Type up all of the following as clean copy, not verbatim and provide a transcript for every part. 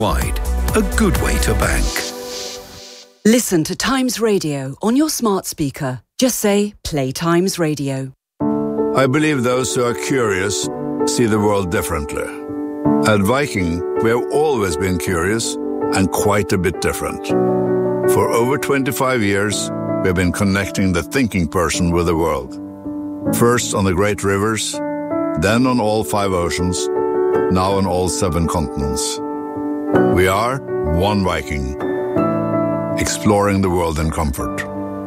Wide, a good way to bank. Listen to Times Radio on your smart speaker. Just say, play Times Radio. I believe those who are curious see the world differently. At Viking, we have always been curious and quite a bit different. For over 25 years, we have been connecting the thinking person with the world. First on the great rivers, then on all 5 oceans, now on all 7 continents. We are one Viking, exploring the world in comfort.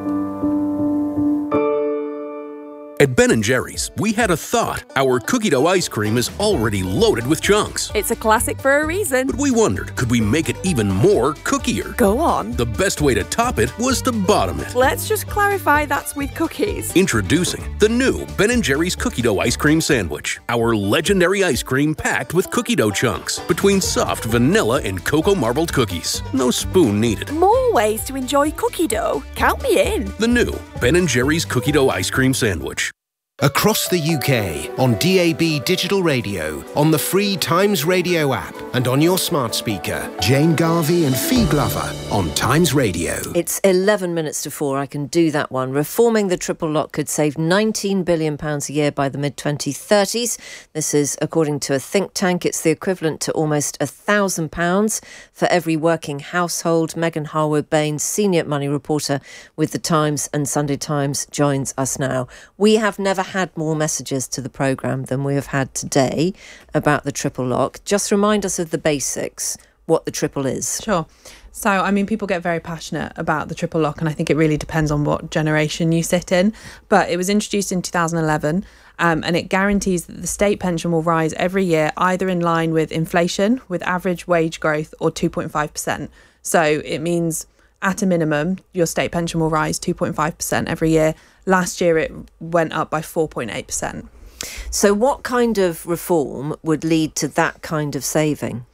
At Ben & Jerry's, we had a thought. Our cookie dough ice cream is already loaded with chunks. It's a classic for a reason. But we wondered, could we make it even more cookier? Go on. The best way to top it was to bottom it. Let's just clarify that's with cookies. Introducing the new Ben & Jerry's cookie dough ice cream sandwich. Our legendary ice cream packed with cookie dough chunks between soft vanilla and cocoa marbled cookies. No spoon needed. More ways to enjoy cookie dough. Count me in. The new Ben & Jerry's cookie dough ice cream sandwich. Across the UK, on DAB digital radio, on the free Times Radio app, and on your smart speaker. Jane Garvey and Fee Glover on Times Radio. It's 11 minutes to 4. I can do that one. Reforming the triple lock could save £19 billion a year by the mid-2030s. This is according to a think tank. It's the equivalent to almost £1,000 for every working household. Megan Harwood-Baines, senior money reporter with The Times and Sunday Times, joins us now. We have never had more messages to the programme than we have had today about the triple lock. Just remind us of the basics, what the triple is. Sure. So, I mean, people get very passionate about the triple lock, and I think it really depends on what generation you sit in. But it was introduced in 2011, and it guarantees that the state pension will rise every year, either in line with inflation, with average wage growth, or 2.5%. So it means, at a minimum, your state pension will rise 2.5% every year. Last year, it went up by 4.8%. So what kind of reform would lead to that kind of saving?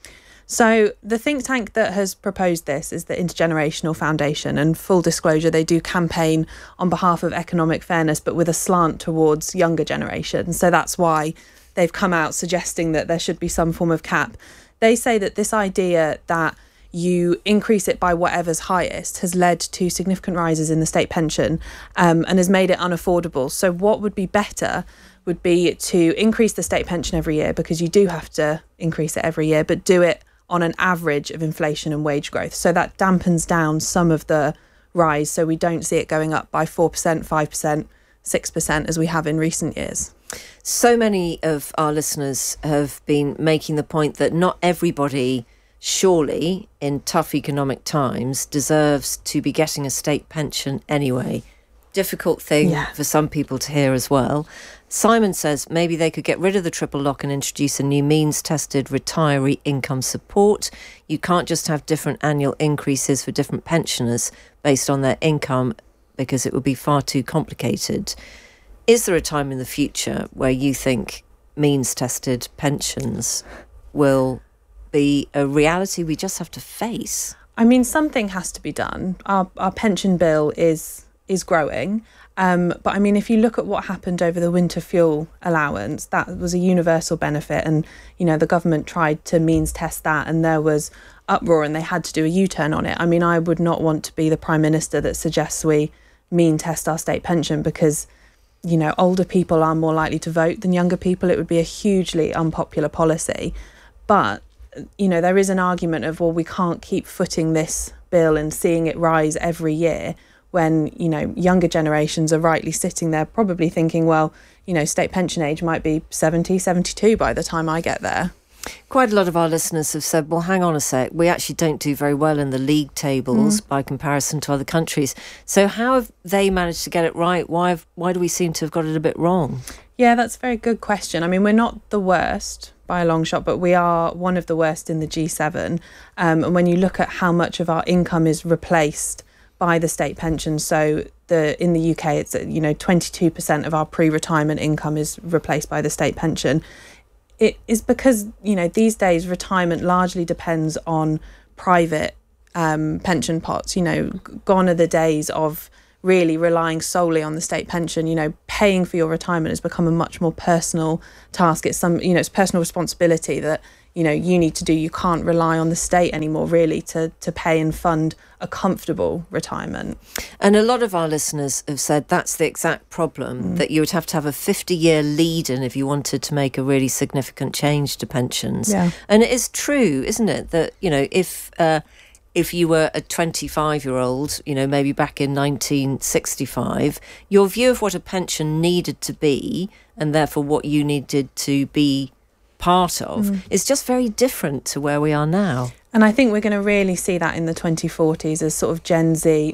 So the think tank that has proposed this is the Intergenerational Foundation, and full disclosure, they do campaign on behalf of economic fairness, but with a slant towards younger generations. So that's why they've come out suggesting that there should be some form of cap. They say that this idea that you increase it by whatever's highest has led to significant rises in the state pension and has made it unaffordable. So what would be better would be to increase the state pension every year, because you do have to increase it every year, but do it on an average of inflation and wage growth. So that dampens down some of the rise, so we don't see it going up by 4%, 5%, 6% as we have in recent years. So many of our listeners have been making the point that not everybody, surely, in tough economic times, deserves to be getting a state pension anyway. Difficult thing for some people to hear as well. Simon says maybe they could get rid of the triple lock and introduce a new means-tested retiree income support. You can't just have different annual increases for different pensioners based on their income, because it would be far too complicated. Is there a time in the future where you think means-tested pensions will be a reality we just have to face? I mean, something has to be done. Our pension bill is growing. But I mean, if you look at what happened over the winter fuel allowance, that was a universal benefit. And, you know, the government tried to means test that, and there was uproar and they had to do a U-turn on it. I mean, I would not want to be the Prime Minister that suggests we mean test our state pension, because, you know, older people are more likely to vote than younger people. It would be a hugely unpopular policy. But, you know, there is an argument of, well, we can't keep footing this bill and seeing it rise every year, when, you know, younger generations are rightly sitting there probably thinking, well, you know, state pension age might be 70, 72 by the time I get there. Quite a lot of our listeners have said, well, hang on a sec, we actually don't do very well in the league tables by comparison to other countries. So how have they managed to get it right? Why do we seem to have got it a bit wrong? Yeah, that's a very good question. I mean, we're not the worst by a long shot, but we are one of the worst in the G7. And when you look at how much of our income is replaced by the state pension, so in the UK, it's 22% of our pre-retirement income is replaced by the state pension. It is because, you know, these days retirement largely depends on private pension pots. You know, gone are the days of really relying solely on the state pension. You know, paying for your retirement has become a much more personal task. It's it's personal responsibility that, you know, you need to do. You can't rely on the state anymore, really, to pay and fund a comfortable retirement. And a lot of our listeners have said that's the exact problem, that you would have to have a 50-year lead-in if you wanted to make a really significant change to pensions. Yeah. And it is true, isn't it, that, you know, if you were a 25-year-old, you know, maybe back in 1965, your view of what a pension needed to be, and therefore what you needed to be part of, is just very different to where we are now. And I think we're going to really see that in the 2040s as sort of Gen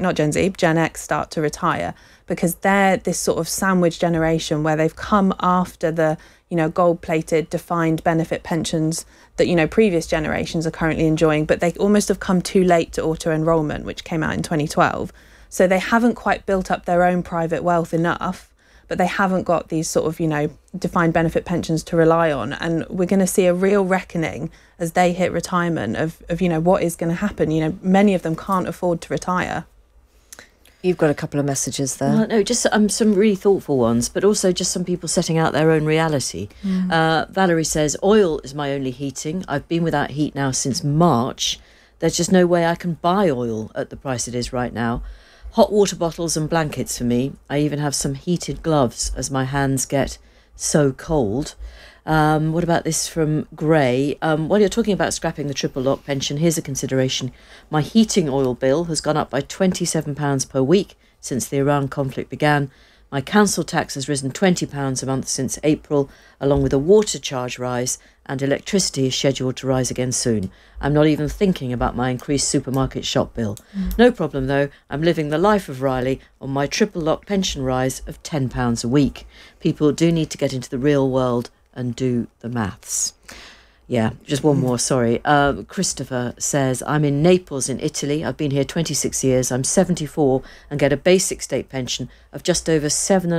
X start to retire, because they're this sort of sandwich generation where they've come after the, you know, gold-plated defined benefit pensions that, you know, previous generations are currently enjoying, but they almost have come too late to auto-enrolment, which came out in 2012. So they haven't quite built up their own private wealth enough, but they haven't got these sort of, you know, defined benefit pensions to rely on. And we're going to see a real reckoning as they hit retirement of you know, what is going to happen. You know, many of them can't afford to retire. You've got a couple of messages there. Well, no, just some really thoughtful ones, but also just some people setting out their own reality. Valerie says, oil is my only heating. I've been without heat now since March. There's just no way I can buy oil at the price it is right now. Hot water bottles and blankets for me. I even have some heated gloves as my hands get so cold. What about this from Gray? While you're talking about scrapping the triple lock pension, here's a consideration. My heating oil bill has gone up by £27 per week since the Iran conflict began. My council tax has risen £20 a month since April, along with a water charge rise, and electricity is scheduled to rise again soon. I'm not even thinking about my increased supermarket shop bill. No problem though, I'm living the life of Riley on my triple lock pension rise of £10 a week. People do need to get into the real world and do the maths. Yeah, just one more, sorry. Christopher says, I'm in Naples in Italy. I've been here 26 years. I'm 74 and get a basic state pension of just over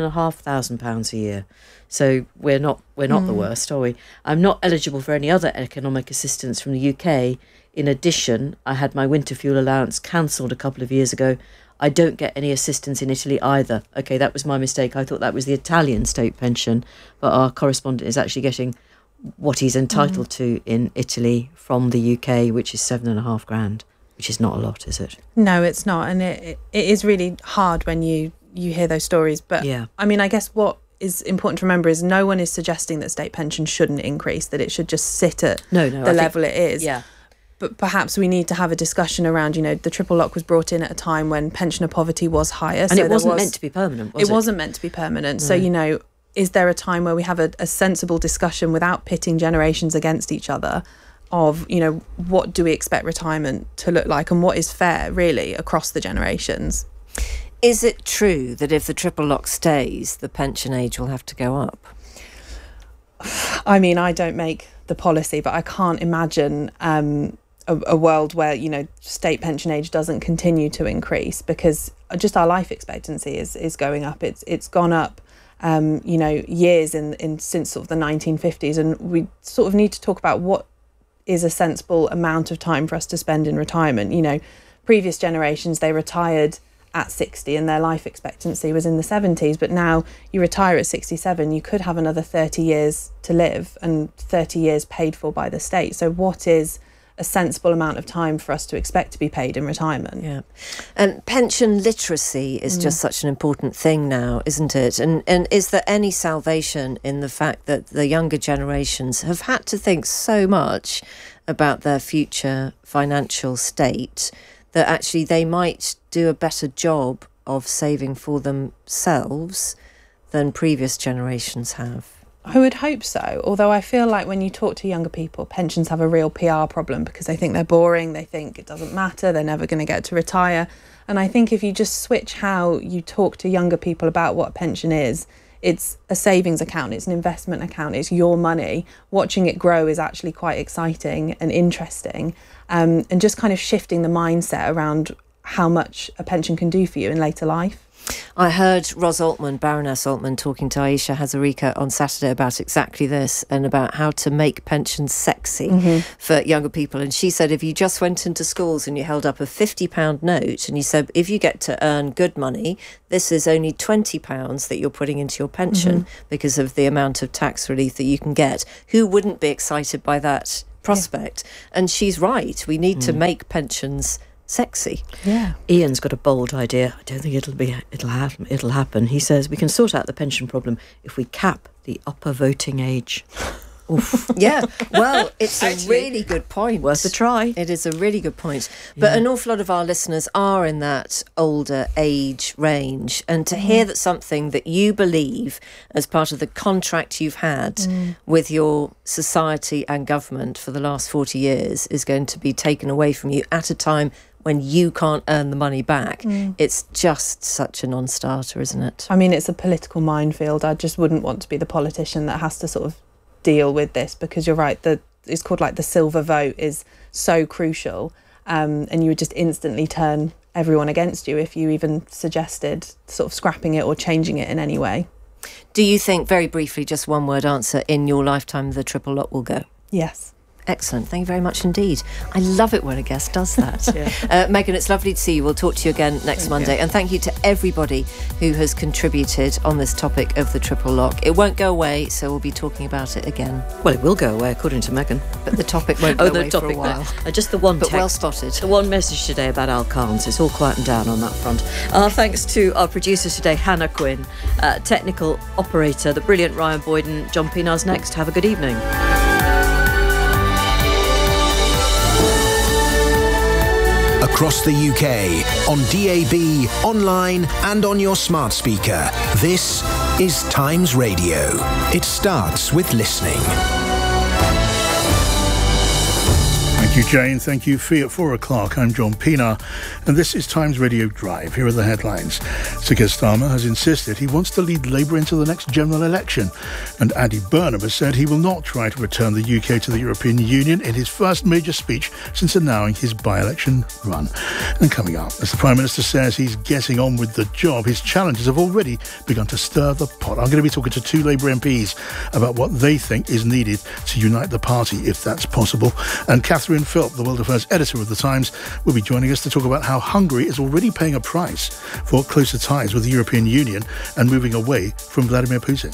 £7,500 a year. So we're not the worst, are we? I'm not eligible for any other economic assistance from the UK. In addition, I had my winter fuel allowance cancelled a couple of years ago. I don't get any assistance in Italy either. Okay, that was my mistake. I thought that was the Italian state pension, but our correspondent is actually getting what he's entitled to in Italy from the UK, which is £7,500, which is not a lot, is it? No, it's not. And it is really hard when you hear those stories. But yeah. I mean, I guess what is important to remember is no one is suggesting that state pension shouldn't increase, that it should just sit at the level it is. Yeah. But perhaps we need to have a discussion around, you know, the triple lock was brought in at a time when pensioner poverty was higher. And so it wasn't meant to be permanent, was it? It wasn't meant to be permanent. No. So, you know, is there a time where we have a sensible discussion without pitting generations against each other of, you know, what do we expect retirement to look like and what is fair, really, across the generations? Is it true that if the triple lock stays, the pension age will have to go up? I mean, I don't make the policy, but I can't imagine a world where, you know, state pension age doesn't continue to increase, because just our life expectancy is going up. It's gone up, you know, years in since sort of the 1950s, and we sort of need to talk about what is a sensible amount of time for us to spend in retirement. You know, previous generations, they retired at 60 and their life expectancy was in the 70s, but now you retire at 67, you could have another 30 years to live and 30 years paid for by the state. So what is a sensible amount of time for us to expect to be paid in retirement? Yeah. And pension literacy is just such an important thing now, isn't it? And is there any salvation in the fact that the younger generations have had to think so much about their future financial state that actually they might do a better job of saving for themselves than previous generations have? I would hope so, although I feel like when you talk to younger people, pensions have a real PR problem because they think they're boring, they think it doesn't matter, they're never going to get to retire. And I think if you just switch how you talk to younger people about what a pension is, it's a savings account, it's an investment account, it's your money. Watching it grow is actually quite exciting and interesting, and just kind of shifting the mindset around how much a pension can do for you in later life. I heard Baroness Altman, talking to Aisha Hazarika on Saturday about exactly this and about how to make pensions sexy for younger people. And she said if you just went into schools and you held up a £50 note and you said, if you get to earn good money, this is only £20 that you're putting into your pension because of the amount of tax relief that you can get. Who wouldn't be excited by that prospect? And she's right. We need to make pensions sexy. Yeah. Ian's got a bold idea. I don't think it'll happen. He says we can sort out the pension problem if we cap the upper voting age. Oof. Yeah, well, it's a really good point. Worth a try. It is a really good point. But an awful lot of our listeners are in that older age range. And to hear that something that you believe as part of the contract you've had with your society and government for the last 40 years is going to be taken away from you at a time when you can't earn the money back, it's just such a non-starter, isn't it? I mean, it's a political minefield. I just wouldn't want to be the politician that has to sort of deal with this, because you're right, it's called like the silver vote is so crucial, and you would just instantly turn everyone against you if you even suggested sort of scrapping it or changing it in any way. Do you think, very briefly, just one word answer, in your lifetime the triple lock will go? Yes. Excellent. Thank you very much indeed. I love it when a guest does that. Megan, it's lovely to see you. We'll talk to you again next Monday. And thank you to everybody who has contributed on this topic of the triple lock. It won't go away, so we'll be talking about it again. Well, it will go away, according to Megan. But the topic won't go away for a while. Just the one but text. Well spotted. The one message today about Al Khans. It's all quietened down on that front. Thanks to our producer today, Hannah Quinn, technical operator, the brilliant Ryan Boyden. John Pinar's next. Have a good evening. Across the UK, on DAB, online and on your smart speaker. This is Times Radio. It starts with listening. Thank you, Jane. Thank you, Fee. At 4 o'clock, I'm John Pinar, and this is Times Radio Drive. Here are the headlines. Sir Keir Starmer has insisted he wants to lead Labour into the next general election, and Andy Burnham has said he will not try to return the UK to the European Union in his first major speech since announcing his by-election run. And coming up, as the Prime Minister says he's getting on with the job, his challenges have already begun to stir the pot. I'm going to be talking to 2 Labour MPs about what they think is needed to unite the party, if that's possible. And Catherine Philp, the World Affairs editor of The Times, will be joining us to talk about how Hungary is already paying a price for closer ties with the European Union and moving away from Vladimir Putin.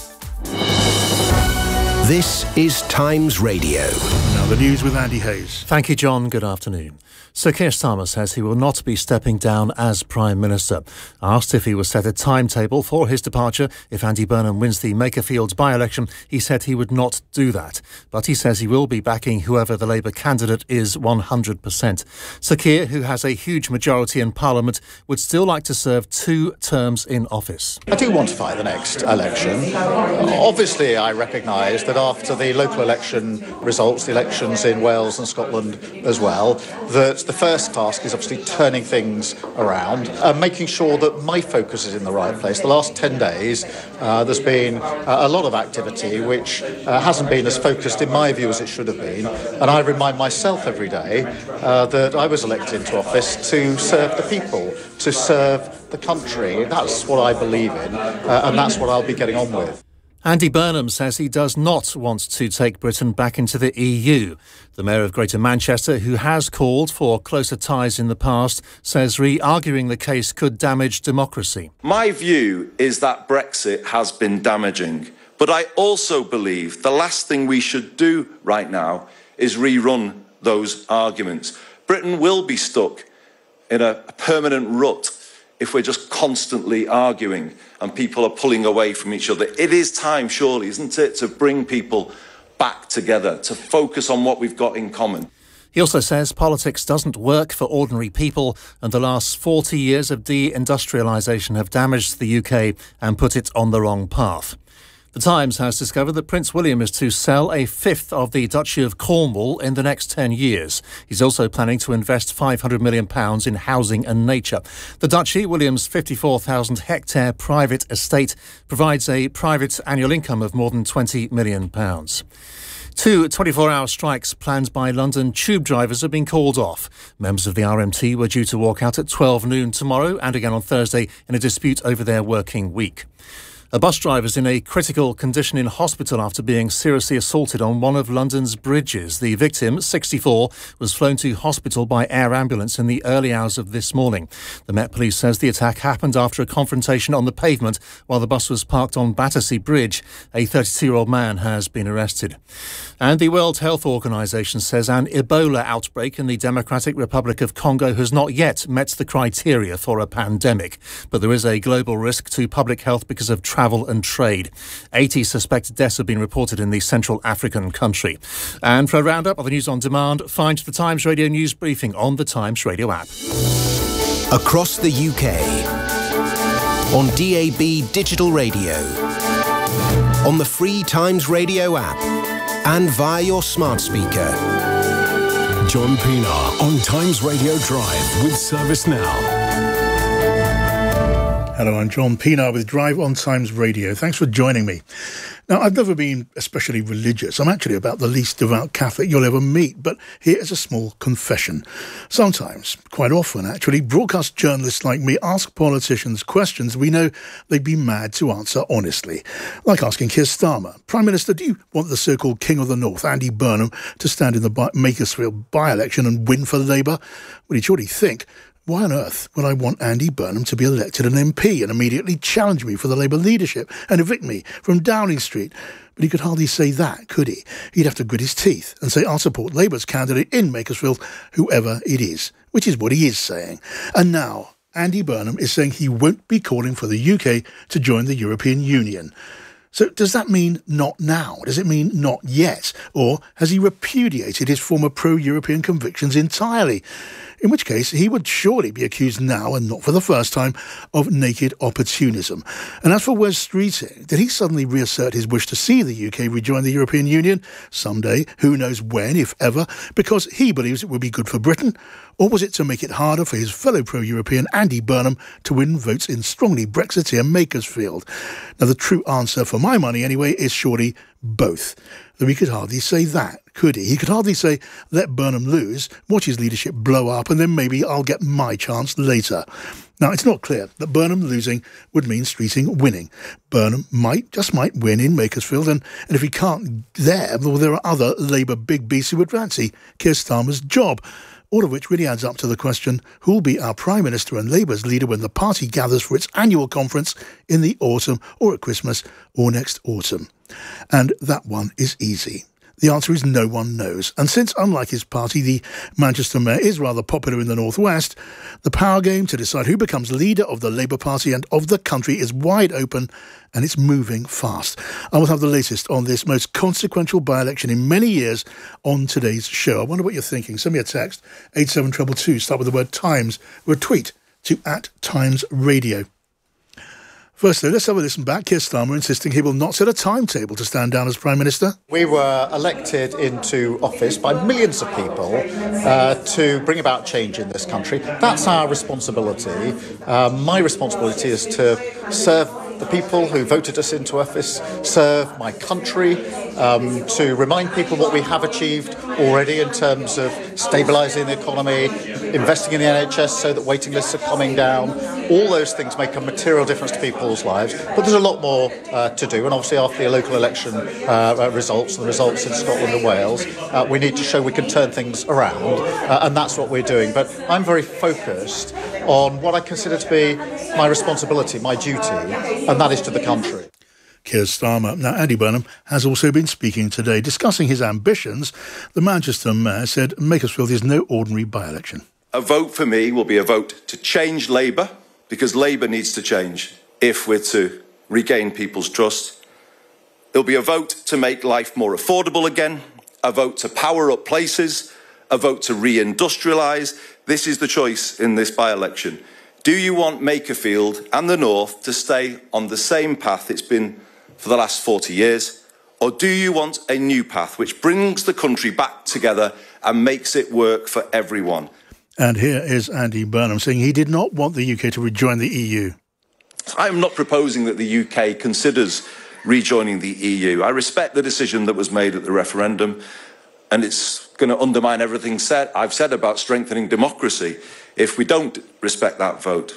This is Times Radio. Now the news with Andy Hayes. Thank you, John. Good afternoon. Sir Keir Starmer says he will not be stepping down as Prime Minister. Asked if he will set a timetable for his departure if Andy Burnham wins the Makerfields by-election, he said he would not do that. But he says he will be backing whoever the Labour candidate is 100%. Sir Keir, who has a huge majority in Parliament, would still like to serve 2 terms in office. I do want to fight the next election. Obviously, I recognise that after the local election results, the elections in Wales and Scotland as well, that the first task is obviously turning things around, making sure that my focus is in the right place. The last 10 days, there's been a lot of activity which hasn't been as focused, in my view, as it should have been. And I remind myself every day that I was elected into office to serve the people, to serve the country. That's what I believe in, and that's what I'll be getting on with. Andy Burnham says he does not want to take Britain back into the EU. The Mayor of Greater Manchester, who has called for closer ties in the past, says re-arguing the case could damage democracy. My view is that Brexit has been damaging, but I also believe the last thing we should do right now is rerun those arguments. Britain will be stuck in a permanent rut if we're just constantly arguing and people are pulling away from each other. It is time, surely, isn't it, to bring people back together, to focus on what we've got in common. He also says politics doesn't work for ordinary people and the last 40 years of deindustrialisation have damaged the UK and put it on the wrong path. The Times has discovered that Prince William is to sell a fifth of the Duchy of Cornwall in the next 10 years. He's also planning to invest £500 million in housing and nature. The Duchy, William's 54,000-hectare private estate, provides a private annual income of more than £20 million. 2 24-hour strikes planned by London tube drivers have been called off. Members of the RMT were due to walk out at 12 noon tomorrow and again on Thursday in a dispute over their working week. A bus driver is in a critical condition in hospital after being seriously assaulted on one of London's bridges. The victim, 64, was flown to hospital by air ambulance in the early hours of this morning. The Met Police says the attack happened after a confrontation on the pavement while the bus was parked on Battersea Bridge. A 32-year-old man has been arrested. And the World Health Organization says an Ebola outbreak in the Democratic Republic of Congo has not yet met the criteria for a pandemic. But there is a global risk to public health because of travel and trade. 80 suspected deaths have been reported in the Central African country. And for a roundup of the news on demand, find the Times Radio News Briefing on the Times Radio app. Across the UK, on DAB Digital Radio, on the free Times Radio app, and via your smart speaker. John Pienaar on Times Radio Drive with Service Now. Hello, I'm John Pienaar with Drive on Times Radio. Thanks for joining me. Now, I've never been especially religious. I'm actually about the least devout Catholic you'll ever meet, but here is a small confession. Sometimes, quite often actually, broadcast journalists like me ask politicians questions we know they'd be mad to answer honestly. Like asking Keir Starmer, Prime Minister, do you want the so-called King of the North, Andy Burnham, to stand in the Makersfield by-election and win for Labour? Well, he'd surely think, why on earth would I want Andy Burnham to be elected an MP and immediately challenge me for the Labour leadership and evict me from Downing Street? But he could hardly say that, could he? He'd have to grit his teeth and say, I'll support Labour's candidate in Makersfield, whoever it is, which is what he is saying. And now, Andy Burnham is saying he won't be calling for the UK to join the European Union. So does that mean not now? Does it mean not yet? Or has he repudiated his former pro-European convictions entirely? In which case, he would surely be accused now, and not for the first time, of naked opportunism. And as for Wes Streeting, did he suddenly reassert his wish to see the UK rejoin the European Union someday, who knows when, if ever, because he believes it would be good for Britain? Or was it to make it harder for his fellow pro-European Andy Burnham to win votes in strongly Brexiteer Makersfield? Now, the true answer, for my money anyway, is surely both. Though he could hardly say that, could he? He could hardly say, let Burnham lose, watch his leadership blow up, and then maybe I'll get my chance later. Now, it's not clear that Burnham losing would mean Streeting winning. Burnham just might win in Makersfield, and if he can't there, well, there are other Labour big beasts who would fancy Keir Starmer's job. All of which really adds up to the question, who'll be our Prime Minister and Labour's leader when the party gathers for its annual conference in the autumn or at Christmas or next autumn? And that one is easy. The answer is no one knows. And since, unlike his party, the Manchester Mayor is rather popular in the North West, the power game to decide who becomes leader of the Labour Party and of the country is wide open, and it's moving fast. I will have the latest on this most consequential by-election in many years on today's show. I wonder what you're thinking. Send me a text, 87222, start with the word Times, or a tweet to @TimesRadio. Firstly, let's have a listen back. Keir Starmer insisting he will not set a timetable to stand down as Prime Minister. We were elected into office by millions of people to bring about change in this country. That's our responsibility. My responsibility is to serve the people who voted us into office, serve my country, to remind people what we have achieved already in terms of stabilising the economy, investing in the NHS so that waiting lists are coming down. All those things make a material difference to people's lives, but there's a lot more to do. And obviously after the local election results, and the results in Scotland and Wales, we need to show we can turn things around, and that's what we're doing. But I'm very focused on what I consider to be my responsibility, my duty, and that is to the country. Keir Starmer. Now, Andy Burnham has also been speaking today. Discussing his ambitions, the Manchester Mayor said Makersfield is no ordinary by-election. A vote for me will be a vote to change Labour, because Labour needs to change if we're to regain people's trust. It'll be a vote to make life more affordable again, a vote to power up places, a vote to re-industrialise. This is the choice in this by-election. Do you want Makerfield and the North to stay on the same path it's been for the last 40 years? Or do you want a new path which brings the country back together and makes it work for everyone? And here is Andy Burnham saying he did not want the UK to rejoin the EU. I am not proposing that the UK considers rejoining the EU. I respect the decision that was made at the referendum, and it's going to undermine everything I've said about strengthening democracy if we don't respect that vote.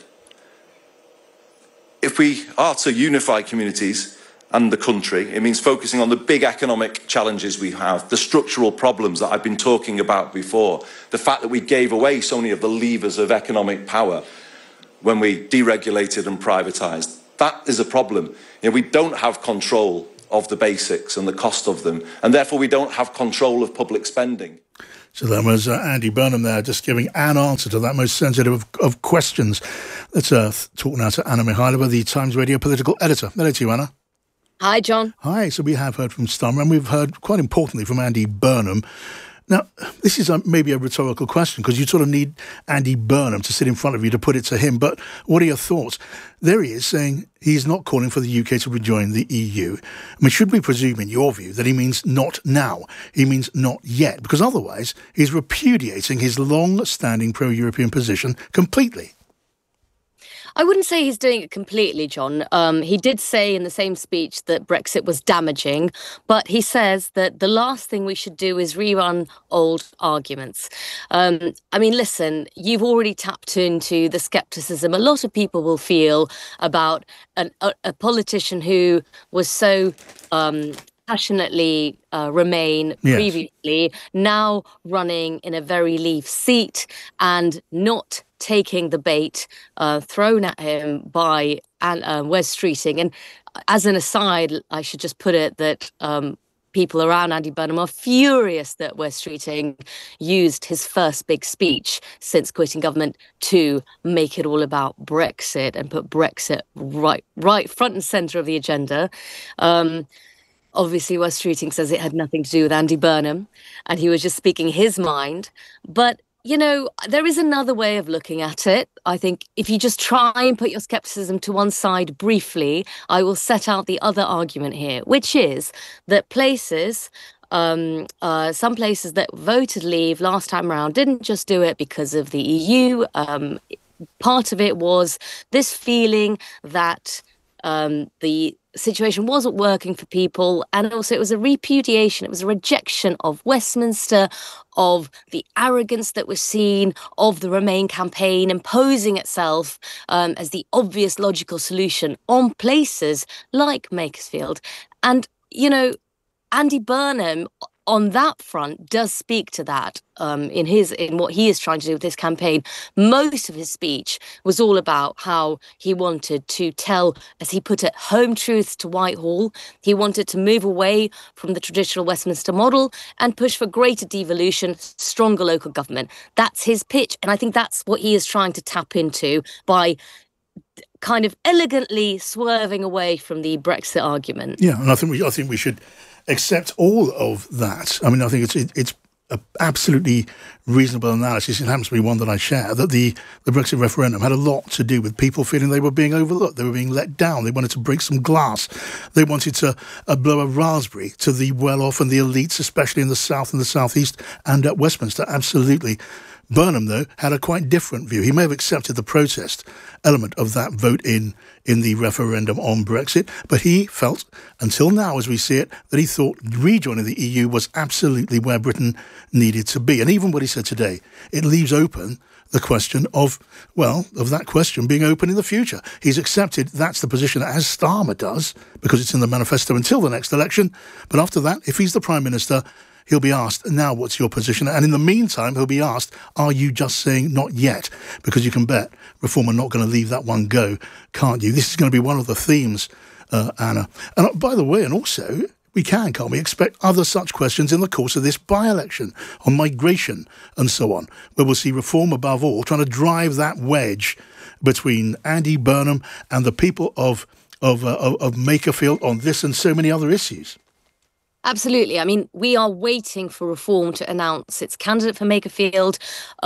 If we are to unify communities and the country, it means focusing on the big economic challenges we have, the structural problems that I've been talking about before, the fact that we gave away so many of the levers of economic power when we deregulated and privatised. That is a problem. We don't have control of the basics and the cost of them, and therefore we don't have control of public spending. So that was Andy Burnham there, just giving an answer to that most sensitive of questions. Let's talk now to Anna Mikhailova, the Times Radio political editor. Hello to you, Anna. Hi, John. Hi. So we have heard from Starmer, and we've heard, quite importantly, from Andy Burnham. Now, this is maybe a rhetorical question, because you sort of need Andy Burnham to sit in front of you to put it to him. But what are your thoughts? There he is saying he's not calling for the UK to rejoin the EU. I mean, should we presume, in your view, that he means not now? He means not yet? Because otherwise, he's repudiating his long-standing pro-European position completely. I wouldn't say he's doing it completely, John. He did say in the same speech that Brexit was damaging, but he says that the last thing we should do is rerun old arguments. I mean, listen, you've already tapped into the scepticism a lot of people will feel about a politician who was so passionately Remain previously, now running in a very Leave seat and not taking the bait thrown at him by Wes Streeting. And as an aside, I should just put it that people around Andy Burnham are furious that Wes Streeting used his first big speech since quitting government to make it all about Brexit and put Brexit right front and centre of the agenda. Obviously, Wes Streeting says it had nothing to do with Andy Burnham and he was just speaking his mind. But, you know, there is another way of looking at it. I think if you just try and put your scepticism to one side briefly, I will set out the other argument here, which is that places, some places that voted Leave last time around didn't just do it because of the EU. Part of it was this feeling that the situation wasn't working for people, and also it was a repudiation, it was a rejection of Westminster, of the arrogance that was seen, of the Remain campaign imposing itself as the obvious logical solution on places like Makersfield. And, you know, Andy Burnham on that front does speak to that in what he is trying to do with this campaign. Most of his speech was all about how he wanted to tell, as he put it, home truths to Whitehall. He wanted to move away from the traditional Westminster model and push for greater devolution, stronger local government. That's his pitch. And I think that's what he is trying to tap into by kind of elegantly swerving away from the Brexit argument. Yeah, and I think we should accept all of that. I mean, I think it's an absolutely reasonable analysis. It happens to be one that I share, that the Brexit referendum had a lot to do with people feeling they were being overlooked, they were being let down, they wanted to break some glass, they wanted to blow a raspberry to the well-off and the elites, especially in the south and the southeast and at Westminster. Absolutely. Burnham, though, had a quite different view. He may have accepted the protest element of that vote in the referendum on Brexit, but he felt, until now as we see it, that he thought rejoining the EU was absolutely where Britain needed to be. And even what he said today, it leaves open the question of that question being open in the future. He's accepted that's the position, as Starmer does, because it's in the manifesto until the next election. But after that, if he's the Prime Minister, he'll be asked, now what's your position? And in the meantime, he'll be asked, are you just saying not yet? Because you can bet Reform are not going to leave that one go, can't you? This is going to be one of the themes, Anna. And by the way, and also, can't we expect other such questions in the course of this by-election on migration and so on, where we'll see Reform above all trying to drive that wedge between Andy Burnham and the people of Makerfield on this and so many other issues. Absolutely. I mean, we are waiting for Reform to announce its candidate for Makerfield.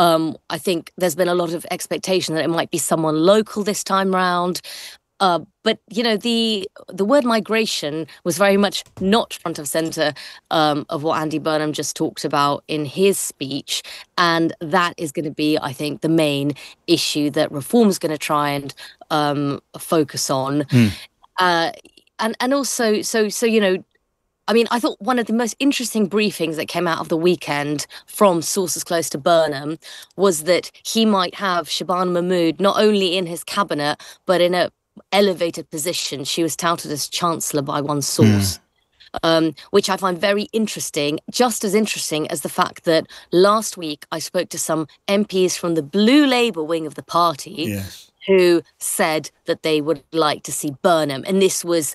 I think there's been a lot of expectation that it might be someone local this time round. But, you know, the word migration was very much not front of centre of what Andy Burnham just talked about in his speech. And that is going to be, I think, the main issue that Reform is going to try and focus on. and also, so I mean, I thought one of the most interesting briefings that came out of the weekend from sources close to Burnham was that he might have Shabana Mahmood not only in his cabinet, but in a elevated position. She was touted as Chancellor by one source, which I find very interesting, just as interesting as the fact that last week I spoke to some MPs from the Blue Labour wing of the party who said that they would like to see Burnham. And this was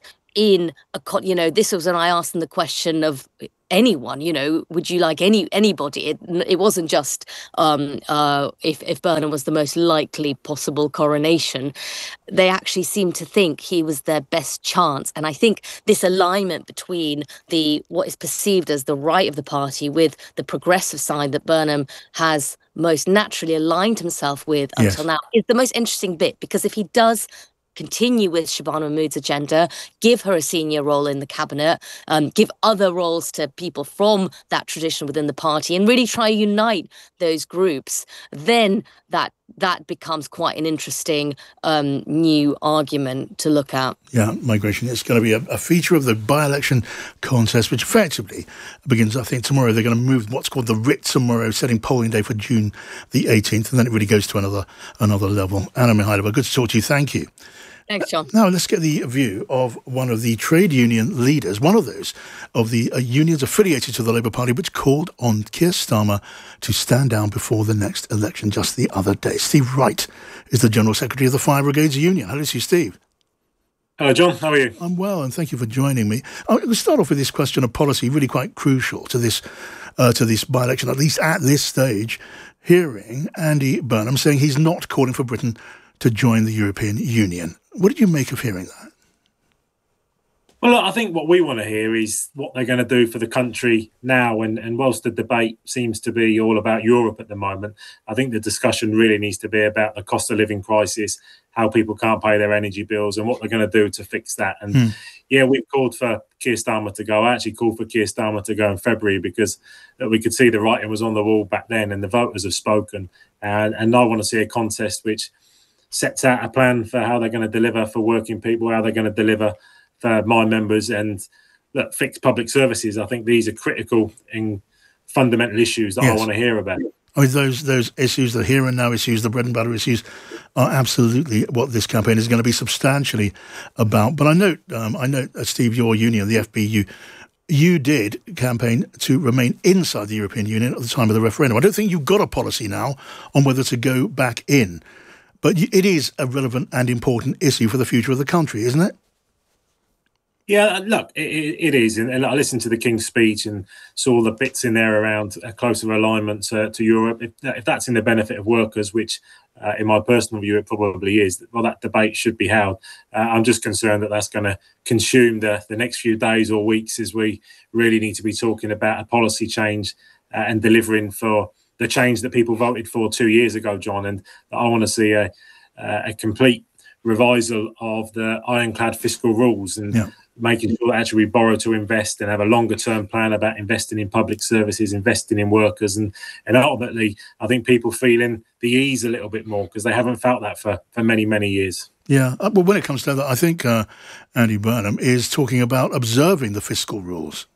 this was when I asked them the question of anyone, would you like anybody? It wasn't just if Burnham was the most likely possible coronation. They actually seemed to think he was their best chance. And I think this alignment between what is perceived as the right of the party with the progressive side that Burnham has most naturally aligned himself with until now is the most interesting bit, because if he does continue with Shabana Mahmood's agenda, give her a senior role in the cabinet, give other roles to people from that tradition within the party, and really try to unite those groups, then that becomes quite an interesting new argument to look at. Yeah, migration is going to be a feature of the by-election contest, which effectively begins, I think, tomorrow. They're going to move what's called the writ tomorrow, setting polling day for June the 18th, and then it really goes to another level. Anna Mikhailova, good to talk to you. Thank you. Thanks, John. Now, let's get the view of one of the trade union leaders, one of those of the unions affiliated to the Labour Party, which called on Keir Starmer to stand down before the next election just the other day. Steve Wright is the General Secretary of the Fire Brigades Union. Hello to you, Steve. Hello, John. How are you? I'm well, and thank you for joining me. We'll start off with this question of policy, really quite crucial to this by-election, at least at this stage, hearing Andy Burnham saying he's not calling for Britain to join the European Union. What did you make of hearing that? Well, look, I think what we want to hear is what they're going to do for the country now. And whilst the debate seems to be all about Europe at the moment, I think the discussion really needs to be about the cost of living crisis, how people can't pay their energy bills, and what they're going to do to fix that. And we've called for Keir Starmer to go. I actually called for Keir Starmer to go in February because we could see the writing was on the wall back then, and the voters have spoken. And I want to see a contest which sets out a plan for how they're going to deliver for working people, how they're going to deliver for my members, and fix public services. I think these are critical and fundamental issues that I want to hear about. I mean, those issues, the here and now issues, the bread and butter issues, are absolutely what this campaign is going to be substantially about. But I note, Steve, your union, the FBU, you did campaign to remain inside the European Union at the time of the referendum. I don't think you've got a policy now on whether to go back in. But it is a relevant and important issue for the future of the country, isn't it? Yeah, look, it is. And I listened to the King's speech and saw the bits in there around a closer alignment to Europe. If that's in the benefit of workers, which in my personal view it probably is, well, that debate should be held. I'm just concerned that that's going to consume the next few days or weeks, as we really need to be talking about a policy change and delivering for the change that people voted for 2 years ago, John. And I want to see a complete revisal of the ironclad fiscal rules and making sure that actually we borrow to invest and have a longer term plan about investing in public services, investing in workers. And ultimately, I think people feeling the ease a little bit more because they haven't felt that for many, many years. Yeah, well, when it comes to that, I think Andy Burnham is talking about observing the fiscal rules.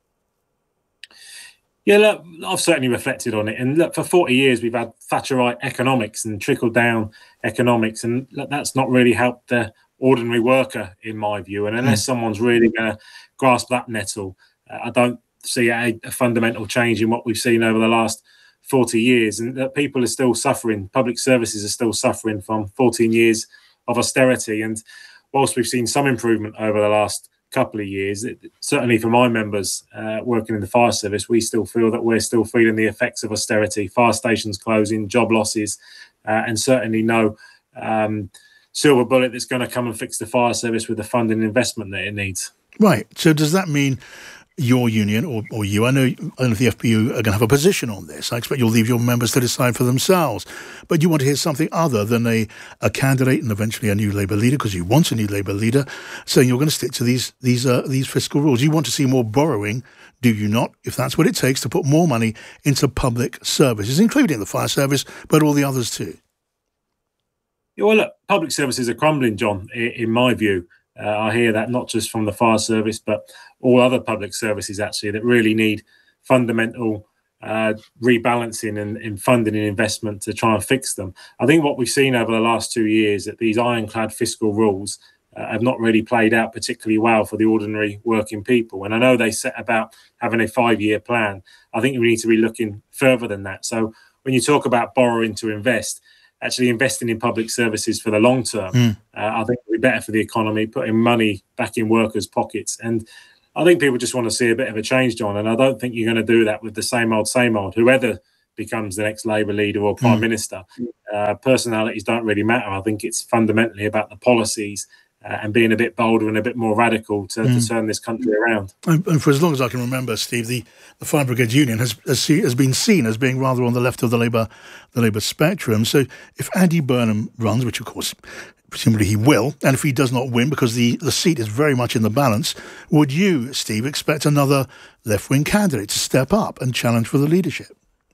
Yeah, look, I've certainly reflected on it. And look, for 40 years, we've had Thatcherite economics and trickle-down economics. And look, that's not really helped the ordinary worker, in my view. And unless someone's really going to grasp that nettle, I don't see a fundamental change in what we've seen over the last 40 years. And that people are still suffering. Public services are still suffering from 14 years of austerity. And whilst we've seen some improvement over the last couple of years, certainly for my members working in the fire service, we still feel that we're still feeling the effects of austerity, fire stations closing, job losses, and certainly no silver bullet that's going to come and fix the fire service with the funding and investment that it needs. Right. So does that mean your union or you, I know the FPU are going to have a position on this. I expect you'll leave your members to decide for themselves. But you want to hear something other than a candidate and eventually a new Labour leader, because you want a new Labour leader, saying you're going to stick to these fiscal rules. You want to see more borrowing, do you not, if that's what it takes to put more money into public services, including the fire service, but all the others too? Yeah, well, look, public services are crumbling, John, in my view. I hear that not just from the fire service, but all other public services actually that really need fundamental rebalancing and funding and investment to try and fix them. I think what we've seen over the last 2 years that these ironclad fiscal rules have not really played out particularly well for the ordinary working people. And I know they set about having a 5-year plan. I think we need to be looking further than that. So when you talk about borrowing to invest, actually investing in public services for the long term, I think it would be better for the economy, putting money back in workers' pockets. And I think people just want to see a bit of a change, John. And I don't think you're going to do that with the same old, whoever becomes the next Labour leader or Prime Minister. Personalities don't really matter. I think it's fundamentally about the policies and being a bit bolder and a bit more radical to turn this country around. And for as long as I can remember, Steve, the Fire Brigade Union has been seen as being rather on the left of the Labour spectrum. So if Andy Burnham runs, which of course presumably he will, and if he does not win because the seat is very much in the balance, would you, Steve, expect another left-wing candidate to step up and challenge for the leadership?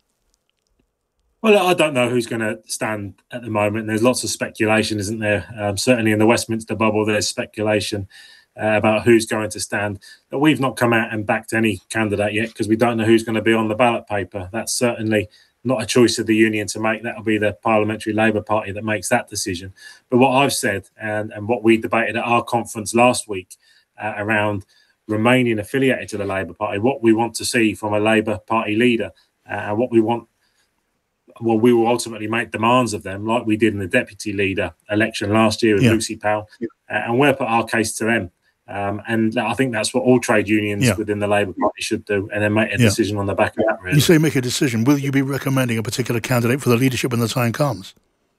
Well, I don't know who's going to stand at the moment. There's lots of speculation, isn't there? Certainly in the Westminster bubble, there's speculation about who's going to stand. But we've not come out and backed any candidate yet because we don't know who's going to be on the ballot paper. That's certainly not a choice of the union to make. That'll be the Parliamentary Labour Party that makes that decision. But what I've said and what we debated at our conference last week around remaining affiliated to the Labour Party, what we want to see from a Labour Party leader and what we want. Well, we will ultimately make demands of them like we did in the deputy leader election last year with Lucy Powell, and we'll put our case to them. And I think that's what all trade unions within the Labour Party should do, and then make a decision on the back of that, really. You say make a decision. Will you be recommending a particular candidate for the leadership when the time comes?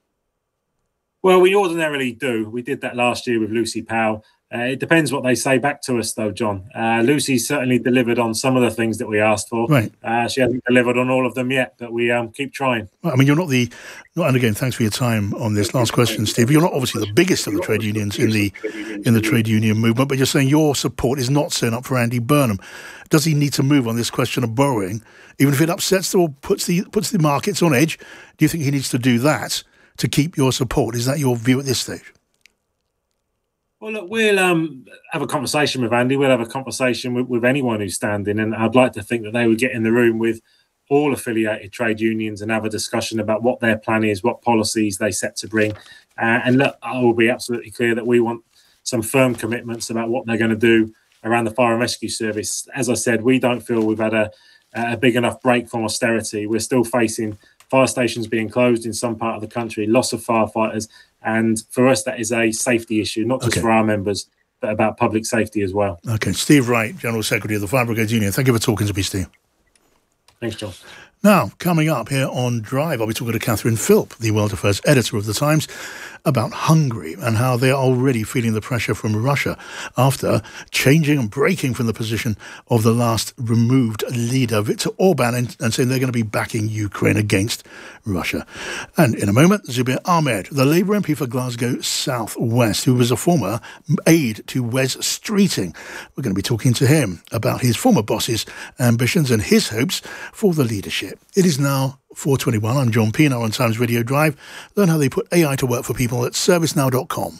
Well, we ordinarily do. We did that last year with Lucy Powell. It depends what they say back to us, though, John. Lucy certainly delivered on some of the things that we asked for. Right. She hasn't delivered on all of them yet, but we keep trying. Well, I mean, you're not and again, thanks for your time on this last question, Steve. You're not obviously the biggest of the trade unions in the trade union movement, but you're saying your support is not sewn up for Andy Burnham. Does he need to move on this question of borrowing, even if it upsets or puts the markets on edge? Do you think he needs to do that to keep your support? Is that your view at this stage? Well, look, we'll have a conversation with Andy. We'll have a conversation with anyone who's standing. And I'd like to think that they would get in the room with all affiliated trade unions and have a discussion about what their plan is, what policies they set to bring. And look, I will be absolutely clear that we want some firm commitments about what they're going to do around the fire and rescue service. As I said, we don't feel we've had a big enough break from austerity. We're still facing fire stations being closed in some part of the country, loss of firefighters. And for us, that is a safety issue, not just for our members, but about public safety as well. Okay. Steve Wright, General Secretary of the Fire Brigade Union. Thank you for talking to me, Steve. Thanks, John. Now, coming up here on Drive, I'll be talking to Catherine Philp, the World Affairs editor of The Times, about Hungary and how they are already feeling the pressure from Russia after changing and breaking from the position of the last removed leader, Viktor Orban, and saying they're going to be backing Ukraine against Russia. And in a moment, Zubir Ahmed, the Labour MP for Glasgow South West, who was a former aide to Wes Streeting. We're going to be talking to him about his former boss's ambitions and his hopes for the leadership. It is now 4:21. I'm John Pienaar on Times Radio Drive. Learn how they put AI to work for people at servicenow.com.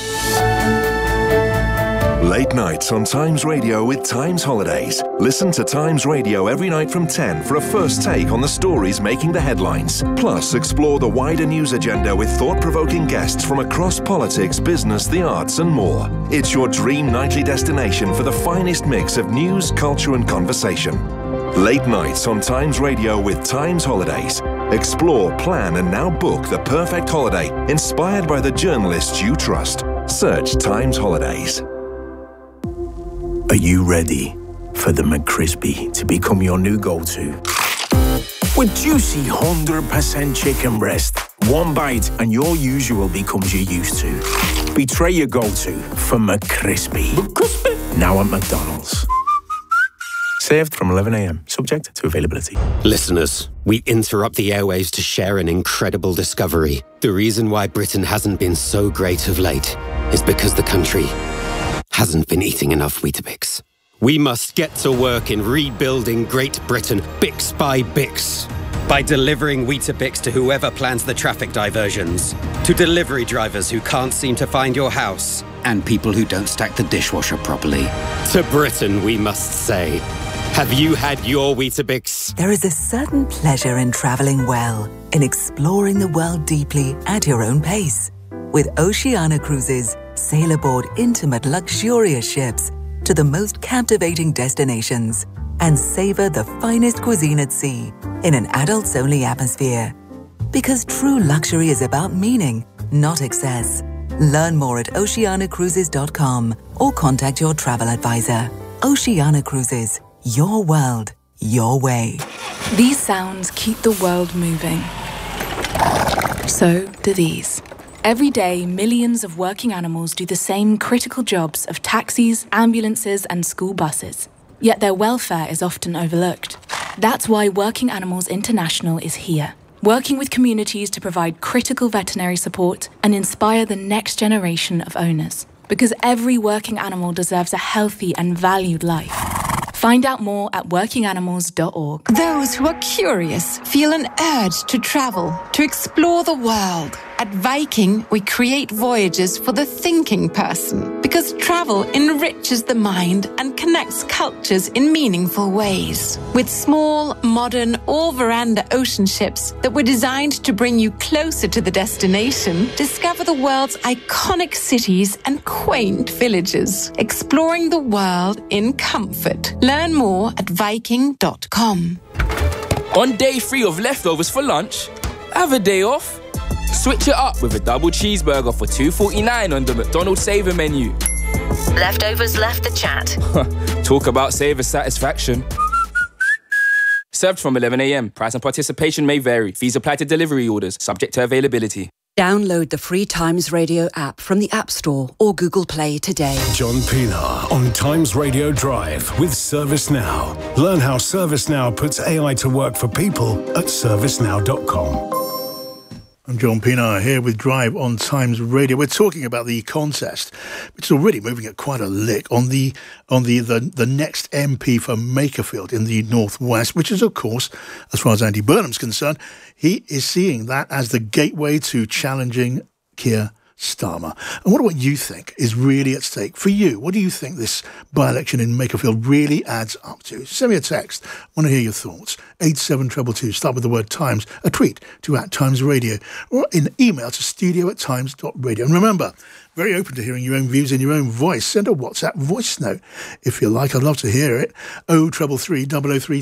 Late nights on Times Radio with Times Holidays. Listen to Times Radio every night from 10 for a first take on the stories making the headlines. Plus, explore the wider news agenda with thought-provoking guests from across politics, business, the arts and more. It's your dream nightly destination for the finest mix of news, culture and conversation. Late nights on Times Radio with Times Holidays. Explore, plan and now book the perfect holiday inspired by the journalists you trust. Search Times Holidays. Are you ready for the McCrispy to become your new go-to? With juicy 100% chicken breast, one bite and your usual becomes your used to. Betray your go-to for McCrispy. Now at McDonald's. Served from 11 a.m, subject to availability. Listeners, we interrupt the airwaves to share an incredible discovery. The reason why Britain hasn't been so great of late is because the country hasn't been eating enough Weetabix. We must get to work in rebuilding Great Britain, Bix by Bix. By delivering Weetabix to whoever plans the traffic diversions, to delivery drivers who can't seem to find your house, and people who don't stack the dishwasher properly. To Britain, we must say, have you had your Weetabix? There is a certain pleasure in travelling well, in exploring the world deeply at your own pace. With Oceania Cruises, sail aboard intimate, luxurious ships to the most captivating destinations and savour the finest cuisine at sea in an adults-only atmosphere. Because true luxury is about meaning, not excess. Learn more at oceanacruises.com or contact your travel advisor. Oceania Cruises, your world, your way. These sounds keep the world moving. So do these. Every day, millions of working animals do the same critical jobs of taxis, ambulances, and school buses. Yet their welfare is often overlooked. That's why Working Animals International is here, working with communities to provide critical veterinary support and inspire the next generation of owners. Because every working animal deserves a healthy and valued life. Find out more at workinganimals.org. Those who are curious feel an urge to travel, to explore the world. At Viking, we create voyages for the thinking person because travel enriches the mind and connects cultures in meaningful ways. With small, modern, all-veranda ocean ships that were designed to bring you closer to the destination, discover the world's iconic cities and quaint villages, exploring the world in comfort. Learn more at Viking.com. On day 3 of leftovers for lunch, have a day off. Switch it up with a double cheeseburger for $2.49 on the McDonald's Saver menu. Leftovers left the chat. Talk about Saver satisfaction. Served from 11 a.m. Price and participation may vary. Fees apply to delivery orders, subject to availability. Download the free Times Radio app from the App Store or Google Play today. John Pina on Times Radio Drive with ServiceNow. Learn how ServiceNow puts AI to work for people at servicenow.com. I'm John Pina here with Drive on Times Radio. We're talking about the contest, which is already moving at quite a lick on the next MP for Makerfield in the Northwest, which is, of course, as far as Andy Burnham's concerned, he is seeing that as the gateway to challenging Keir Starmer. And what you think is really at stake for you? What do you think this by-election in Makerfield really adds up to? Send me a text. I want to hear your thoughts. 87222. Start with the word Times. A tweet to @TimesRadio. Or an email to studio@times.radio. And remember, very open to hearing your own views in your own voice. Send a WhatsApp voice note if you like. I'd love to hear it. 0333 003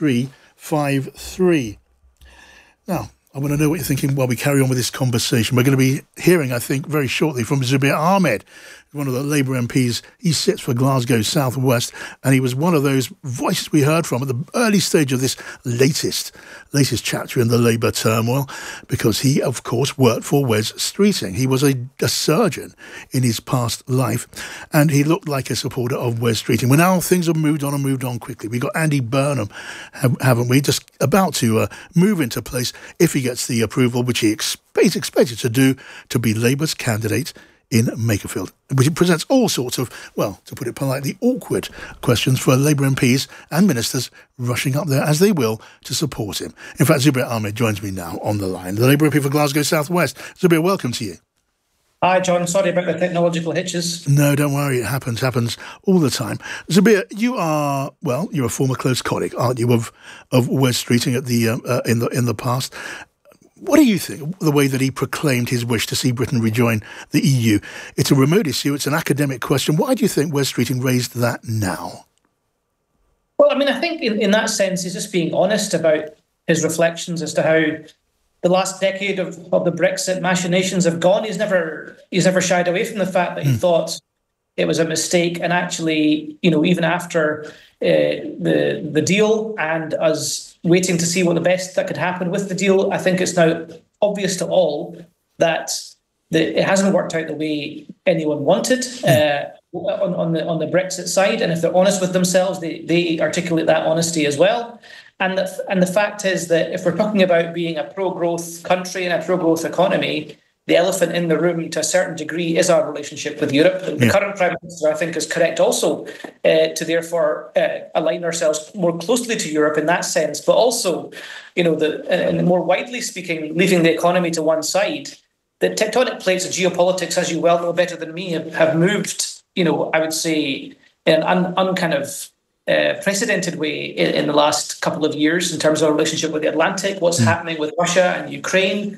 2353. Now, I want to know what you're thinking while we carry on with this conversation. We're going to be hearing, I think, very shortly from Zubair Ahmed, one of the Labour MPs. He sits for Glasgow South West, and he was one of those voices we heard from at the early stage of this latest chapter in the Labour turmoil, because he, of course, worked for Wes Streeting. He was a surgeon in his past life, and he looked like a supporter of Wes Streeting. Well, now things have moved on quickly. We've got Andy Burnham, haven't we, just about to move into place if he gets the approval, which he is expected to do, to be Labour's candidate in Makerfield, which presents all sorts of, well, to put it politely, awkward questions for Labour MPs and ministers rushing up there, as they will, to support him. In fact, Zubair Ahmed joins me now on the line, the Labour MP for Glasgow South West. Zubair, welcome to you. Hi, John. Sorry about the technological hitches. No, don't worry. It happens all the time. Zubair, you're a former close colleague, aren't you, of Wes Streeting at the in the past. What do you think of the way that he proclaimed his wish to see Britain rejoin the EU? It's a remote issue. It's an academic question. Why do you think Wes Streeting raised that now? Well, I mean, I think in that sense, he's just being honest about his reflections as to how the last decade of the Brexit machinations have gone. He's never shied away from the fact that he thought it was a mistake, and actually, even after the deal and us waiting to see what the best that could happen with the deal, I think it's now obvious to all that it hasn't worked out the way anyone wanted on the Brexit side. And if they're honest with themselves, they articulate that honesty as well. And the fact is that if we're talking about being a pro-growth country and a pro-growth economy, the elephant in the room to a certain degree is our relationship with Europe. The current Prime Minister, I think, is correct also to therefore align ourselves more closely to Europe in that sense, but also, and more widely speaking, leaving the economy to one side. The tectonic plates of geopolitics, as you well know better than me, have moved, I would say, in an unprecedented way in the last couple of years in terms of our relationship with the Atlantic, what's happening with Russia and Ukraine.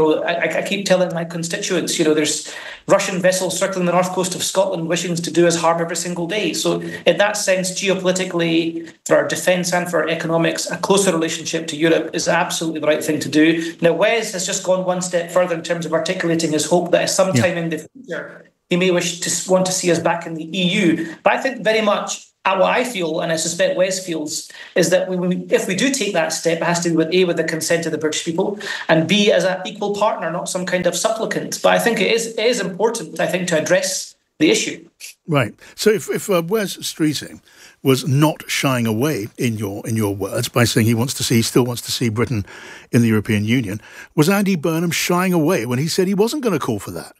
I keep telling my constituents, there's Russian vessels circling the north coast of Scotland wishing to do us harm every single day. So in that sense, geopolitically, for our defence and for our economics, a closer relationship to Europe is absolutely the right thing to do. Now, Wes has just gone one step further in terms of articulating his hope that sometime in the future, he may want to see us back in the EU. But I think very much what I feel, and I suspect Wes feels, is that if we do take that step, it has to be with the consent of the British people, and B, as an equal partner, not some kind of supplicant. But I think it is important, to address the issue. Right. So if Wes Streeting was not shying away in your words by saying he still wants to see Britain in the European Union, was Andy Burnham shying away when he said he wasn't going to call for that?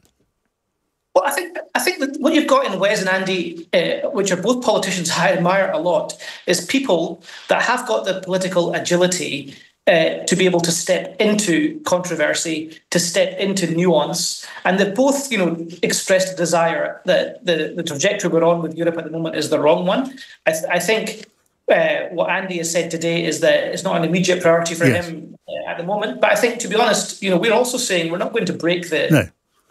Well, I think that what you've got in Wes and Andy, which are both politicians I admire a lot, is people that have got the political agility to be able to step into controversy, to step into nuance. And they've both, expressed a desire that the trajectory we're on with Europe at the moment is the wrong one. I think what Andy has said today is that it's not an immediate priority for him at the moment. But I think, to be honest, we're also saying we're not going to break the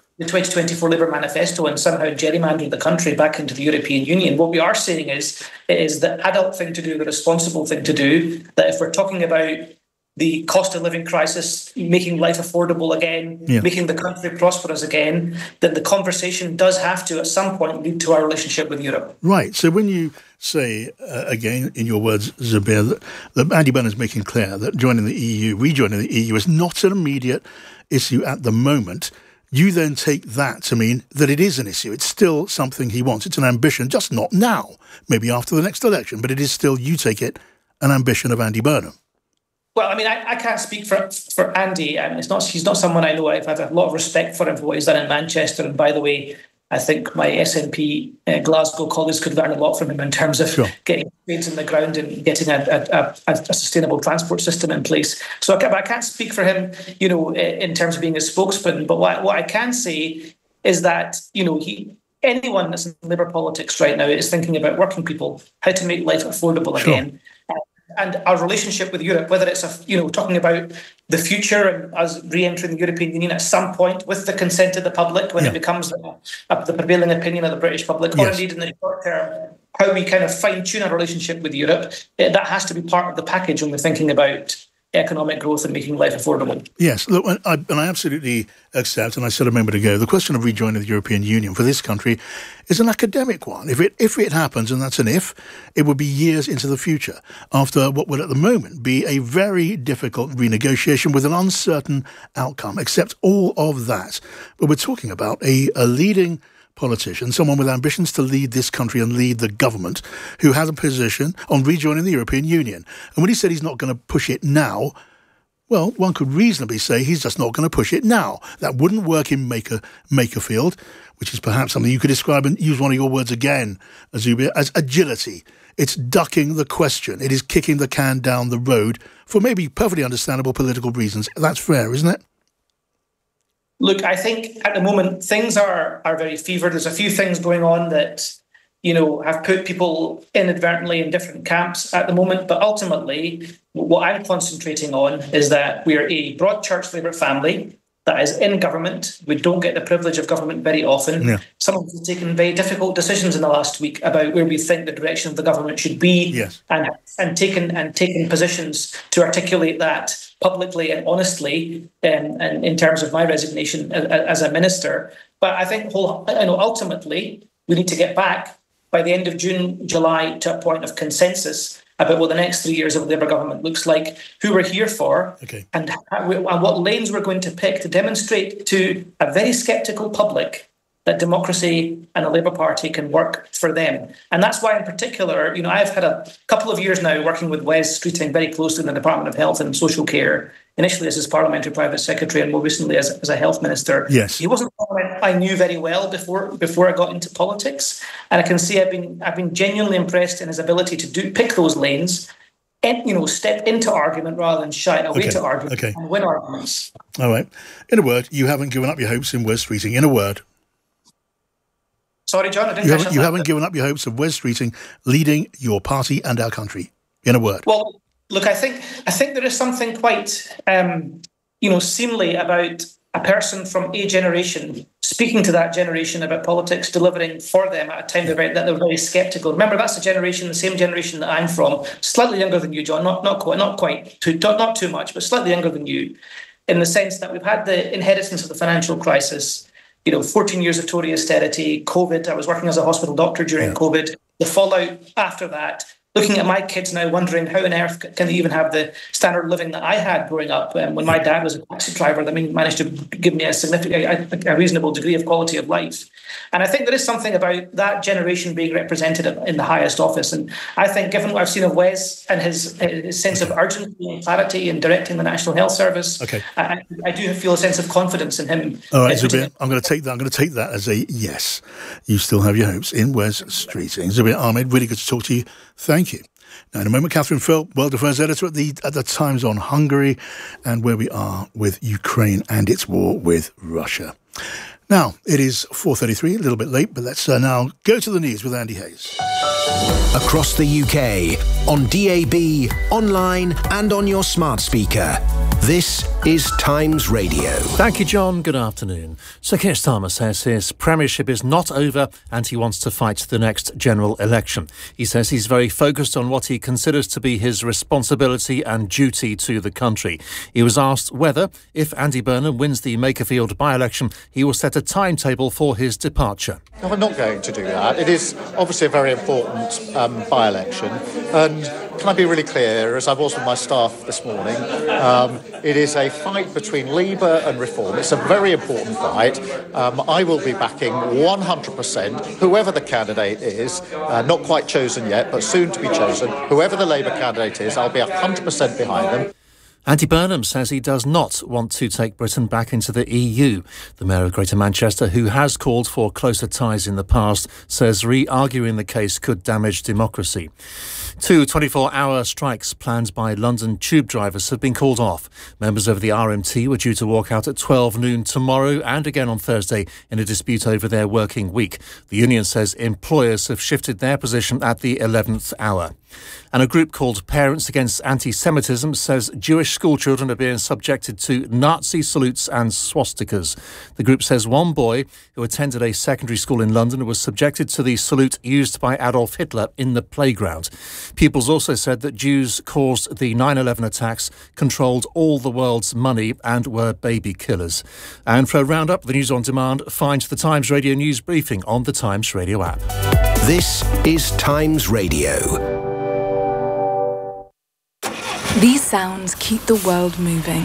2024 Labour Manifesto and somehow gerrymander the country back into the European Union. What we are saying is the adult thing to do, the responsible thing to do, that if we're talking about the cost of living crisis, making life affordable again, making the country prosperous again, then the conversation does have to, at some point, lead to our relationship with Europe. Right. So when you say, again, in your words, Zubair, that Andy Burnham is making clear that rejoining the EU is not an immediate issue at the moment, you then take that to mean that it is an issue. It's still something he wants. It's an ambition, just not now, maybe after the next election, but it is still, you take it, an ambition of Andy Burnham. Well, I can't speak for Andy. He's not someone I know. I've had a lot of respect for him for what he's done in Manchester. And by the way, I think my SNP Glasgow colleagues could learn a lot from him in terms of getting spades in the ground and getting a sustainable transport system in place. So I can't speak for him, in terms of being a spokesman. But what I can say is that, anyone that's in Labour politics right now is thinking about working people, how to make life affordable again. And our relationship with Europe, whether it's talking about the future and us re-entering the European Union at some point with the consent of the public when it becomes the prevailing opinion of the British public, or indeed in the short term, how we kind of fine-tune our relationship with Europe, that has to be part of the package when we're thinking about economic growth and making life affordable. Yes, look, and I absolutely accept, and I said a moment ago, the question of rejoining the European Union for this country is an academic one. If it happens, and that's an if, it would be years into the future, after what would at the moment be a very difficult renegotiation with an uncertain outcome. Accept all of that. But we're talking about a leading politician, someone with ambitions to lead this country and lead the government, who has a position on rejoining the European Union. And when he said he's not going to push it now, well, one could reasonably say he's just not going to push it now. That wouldn't work in Makerfield, which is perhaps something you could describe and use one of your words again, Zubair, as agility. It's ducking the question. It is kicking the can down the road for maybe perfectly understandable political reasons. That's fair, isn't it? Look, I think at the moment things are very fevered. There's a few things going on that, have put people inadvertently in different camps at the moment. But ultimately, what I'm concentrating on is that we're a broad church Labour family that is in government. We don't get the privilege of government very often. Yeah. Some of us have taken very difficult decisions in the last week about where we think the direction of the government should be, and taken positions to articulate that publicly and honestly, and in terms of my resignation as a minister. But I think ultimately we need to get back by the end of June, July, to a point of consensus about what the next 3 years of the Labour government looks like, who we're here for, and what lanes we're going to pick to demonstrate to a very sceptical public that democracy and the Labour Party can work for them. And that's why, in particular, I've had a couple of years now working with Wes Streeting very closely in the Department of Health and Social Care, initially as his parliamentary private secretary and more recently as a health minister. Yes. He wasn't someone I knew very well before I got into politics. And I can say I've been genuinely impressed in his ability to pick those lanes and, step into argument rather than shy away to argument and win arguments. All right. In a word, you haven't given up your hopes in Wes Streeting. In a word. Sorry, John, I didn't You haven't given up your hopes of Wes Streeting leading your party and our country. In a word. Well, look, I think there is something quite, seemly about a person from a generation speaking to that generation about politics, delivering for them at a time that they're very sceptical. Remember, that's the same generation that I'm from, slightly younger than you, John, not too much, but slightly younger than you, in the sense that we've had the inheritance of the financial crisis. 14 years of Tory austerity, COVID. I was working as a hospital doctor during COVID. The fallout after that. Looking at my kids now, wondering how on earth can they even have the standard of living that I had growing up when my dad was a taxi driver that managed to give me a reasonable degree of quality of life. And I think there is something about that generation being represented in the highest office. And I think, given what I've seen of Wes and his sense of urgency and clarity in directing the National Health Service, I do feel a sense of confidence in him. All right, Zubair, I'm going to take that as a yes. You still have your hopes in Wes Streeting. Zubair Ahmed, really good to talk to you. Thank you. Now, in a moment, Catherine Phil, World Affairs Editor at the Times on Hungary and where we are with Ukraine and its war with Russia. Now, it is 4:33, a little bit late, but let's now go to the news with Andy Hayes. Across the UK, on DAB, online and on your smart speaker. This is Times Radio. Thank you, John. Good afternoon. Sir Keir Starmer says his premiership is not over and he wants to fight the next general election. He says he's very focused on what he considers to be his responsibility and duty to the country. He was asked whether, if Andy Burnham wins the Makerfield by-election, he will set a timetable for his departure. No, I'm not going to do that. It is obviously a very important by-election. And can I be really clear, as I was with my staff this morning, it is a fight between Labour and Reform. It's a very important fight. I will be backing 100%, whoever the candidate is, not quite chosen yet, but soon to be chosen. Whoever the Labour candidate is, I'll be 100% behind them. Andy Burnham says he does not want to take Britain back into the EU. The Mayor of Greater Manchester, who has called for closer ties in the past, says re-arguing the case could damage democracy. 2 24-hour strikes planned by London tube drivers have been called off. Members of the RMT were due to walk out at 12 noon tomorrow and again on Thursday in a dispute over their working week. The union says employers have shifted their position at the 11th hour. And a group called Parents Against Anti-Semitism says Jewish schoolchildren are being subjected to Nazi salutes and swastikas. The group says one boy who attended a secondary school in London was subjected to the salute used by Adolf Hitler in the playground. Pupils also said that Jews caused the 9/11 attacks, controlled all the world's money and were baby killers. And for a roundup of the news on demand, find the Times Radio News Briefing on the Times Radio app. This is Times Radio. These sounds keep the world moving.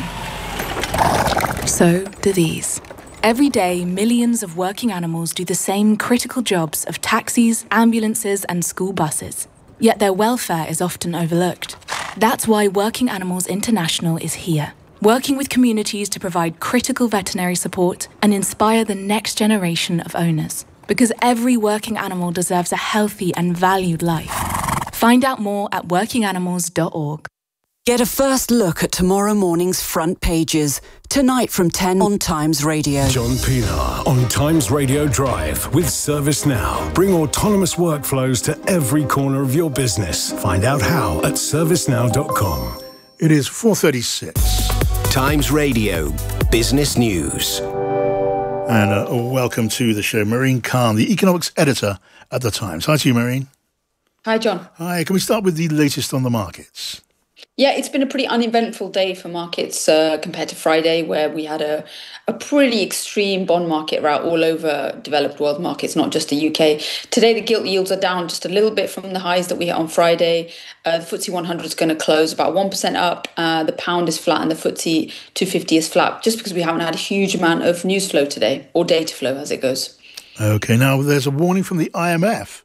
So do these. Every day, millions of working animals do the same critical jobs of taxis, ambulances, and school buses. Yet their welfare is often overlooked. That's why Working Animals International is here, working with communities to provide critical veterinary support and inspire the next generation of owners. Because every working animal deserves a healthy and valued life. Find out more at workinganimals.org. Get a first look at tomorrow morning's front pages. Tonight from 10 on Times Radio. John Pienaar on Times Radio Drive with ServiceNow. Bring autonomous workflows to every corner of your business. Find out how at servicenow.com. It is 4:36. Times Radio Business News. And welcome to the show, Maureen Khan, the economics editor at The Times. Hi to you, Maureen. Hi, John. Hi, can we start with the latest on the markets? Yeah, it's been a pretty uneventful day for markets compared to Friday, where we had a pretty extreme bond market rout all over developed world markets, not just the UK. Today, the gilt yields are down just a little bit from the highs that we hit on Friday. The FTSE 100 is going to close about 1% up. The pound is flat and the FTSE 250 is flat, just because we haven't had a huge amount of news flow today, or data flow as it goes. OK, now there's a warning from the IMF.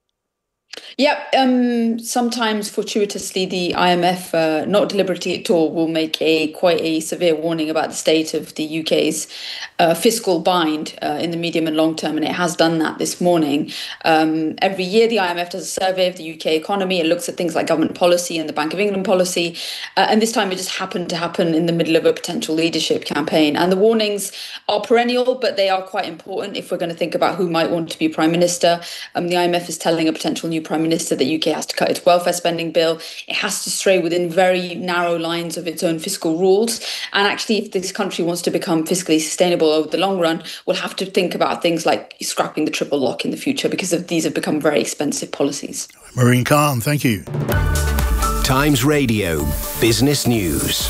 Yeah, sometimes fortuitously the IMF, not deliberately at all, will make quite a severe warning about the state of the UK's fiscal bind in the medium and long term, and it has done that this morning. Every year the IMF does a survey of the UK economy. It looks at things like government policy and the Bank of England policy, and this time it just happened to happen in the middle of a potential leadership campaign. And the warnings are perennial, but they are quite important if we're going to think about who might want to be Prime Minister. The IMF is telling a potential new Prime Minister that the UK has to cut its welfare spending bill. It has to stray within very narrow lines of its own fiscal rules. And actually, if this country wants to become fiscally sustainable over the long run, we'll have to think about things like scrapping the triple lock in the future, because these have become very expensive policies. Maureen Khan, thank you. Times Radio Business News.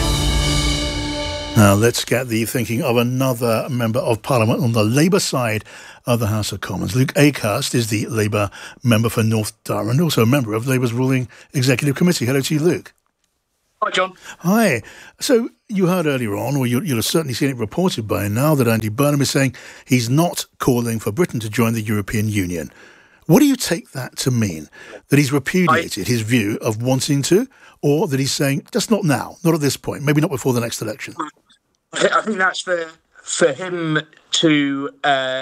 Now let's get the thinking of another Member of Parliament on the Labour side of the House of Commons. Luke Akehurst is the Labour member for North Durham and also a member of Labour's ruling Executive Committee. Hello to you, Luke. Hi, John. Hi. So you heard earlier on, or you'll have certainly seen it reported by now, that Andy Burnham is saying he's not calling for Britain to join the European Union. What do you take that to mean? That he's repudiated his view of wanting to, or that he's saying, just not now, not at this point, maybe not before the next election? I think that's for him to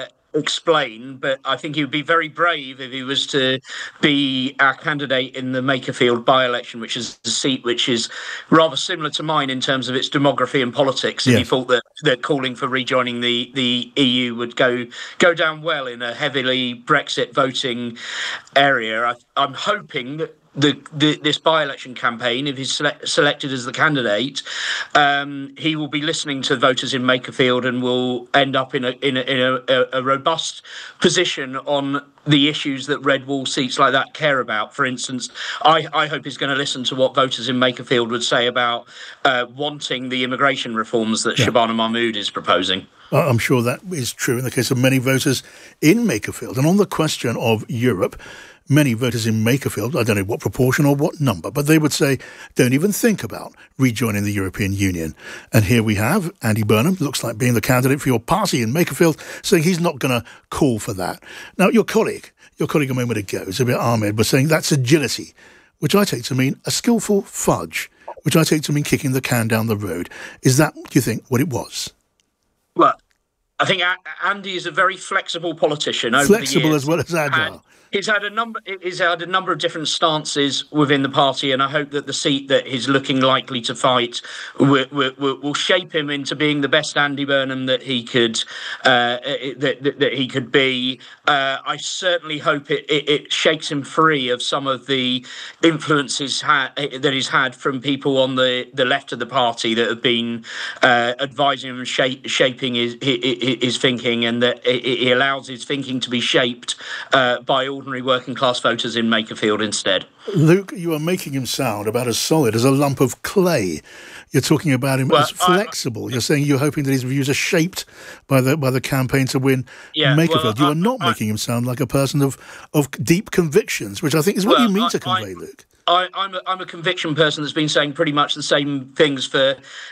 explain, but I think he would be very brave if he was to be our candidate in the Makerfield by-election, which is a seat which is rather similar to mine in terms of its demography and politics. And he thought that calling for rejoining the EU would go down well in a heavily Brexit voting area. I'm hoping that this by-election campaign, if he's selected as the candidate, he will be listening to voters in Makerfield and will end up in a robust position on the issues that red wall seats like that care about. For instance, I hope he's going to listen to what voters in Makerfield would say about wanting the immigration reforms that Shabana Mahmood is proposing. I'm sure that is true in the case of many voters in Makerfield. And on the question of Europe, many voters in Makerfield, I don't know what proportion or what number, but they would say, don't even think about rejoining the European Union. And here we have Andy Burnham, looks like being the candidate for your party in Makerfield, saying he's not going to call for that. Now, your colleague a moment ago, Zabir Ahmed, was saying that's agility, which I take to mean a skillful fudge, which I take to mean kicking the can down the road. Is that, do you think, what it was? Well, I think Andy is a very flexible politician over flexible the years, as well as agile. He's had a number of different stances within the party, and I hope that the seat that he's looking likely to fight will shape him into being the best Andy Burnham that he could that he could be. I certainly hope it shakes him free of some of the influences that he's had from people on the left of the party that have been advising him and shaping his thinking, and that he allows his thinking to be shaped by ordinary working class voters in Makerfield instead. Luke, you are making him sound about as solid as a lump of clay. You're talking about him as flexible. You're saying you're hoping that his views are shaped by the campaign to win Makerfield. You are not making him sound like a person of deep convictions, which I think is what you mean to convey, Luke. I'm a conviction person that's been saying pretty much the same things for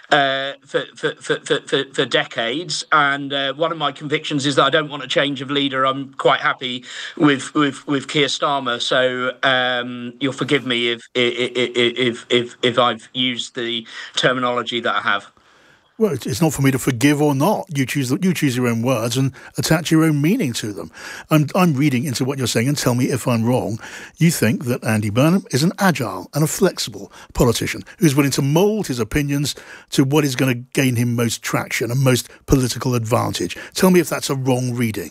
decades, and one of my convictions is that I don't want a change of leader. I'm quite happy with Keir Starmer, so you'll forgive me if I've used the terminology that I have. Well, it's not for me to forgive or not. You choose your own words and attach your own meaning to them. I'm reading into what you're saying, and tell me if I'm wrong. You think that Andy Burnham is an agile and a flexible politician who's willing to mould his opinions to what is going to gain him most traction and most political advantage. Tell me if that's a wrong reading.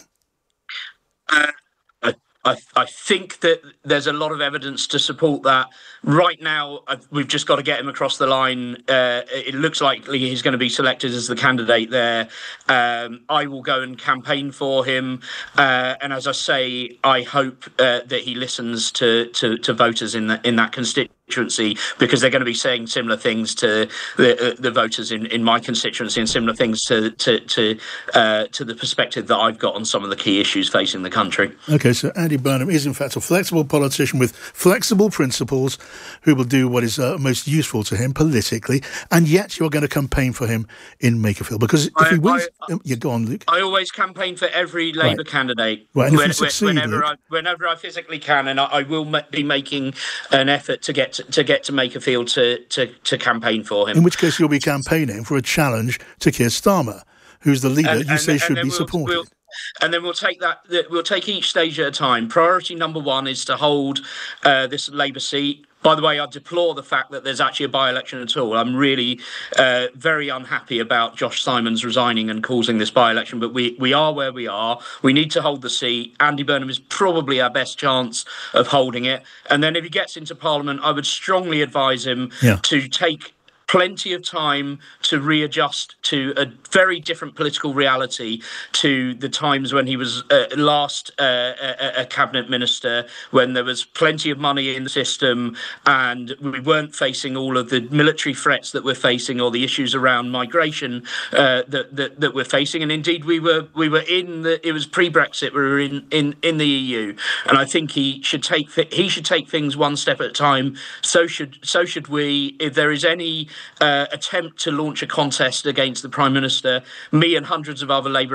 I think that there's a lot of evidence to support that. Right now, we've just got to get him across the line. It looks likely he's going to be selected as the candidate there. I will go and campaign for him. And as I say, I hope that he listens to voters in that constituency. constituency, because they're going to be saying similar things to the voters in my constituency, and similar things to the perspective that I've got on some of the key issues facing the country. OK, so Andy Burnham is in fact a flexible politician with flexible principles who will do what is most useful to him politically, and yet you're going to campaign for him in Makerfield, because if he wins... go on, Luke. I always campaign for every Labour candidate whenever I physically can, and I will be making an effort to get to Makerfield to campaign for him. In which case you'll be campaigning for a challenge to Keir Starmer, who's the leader you say should be supported. And then we'll take each stage at a time. Priority number one is to hold this Labour seat. By the way, I deplore the fact that there's actually a by-election at all. I'm really very unhappy about Josh Simons resigning and causing this by-election, but we are where we are. We need to hold the seat. Andy Burnham is probably our best chance of holding it. And then if he gets into Parliament, I would strongly advise him to take plenty of time to readjust to a very different political reality to the times when he was last a cabinet minister, when there was plenty of money in the system and we weren't facing all of the military threats that we're facing, or the issues around migration that we're facing. And indeed, we were in it was pre-Brexit. We were in the EU, and I think he should take things one step at a time. So should we. If there is any attempt to launch a contest against the Prime Minister, me and hundreds of other Labour